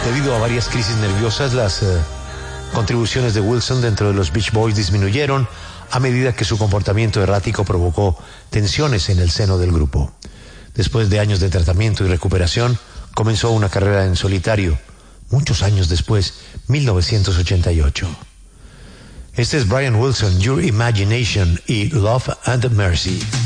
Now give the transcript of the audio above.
Debido a varias crisis nerviosas, las contribuciones de Wilson dentro de los Beach Boys disminuyeron a medida que su comportamiento errático provocó tensiones en el seno del grupo. Después de años de tratamiento y recuperación, comenzó una carrera en solitario, muchos años después, 1988. Este es Brian Wilson, Your Imagination y Love and Mercy.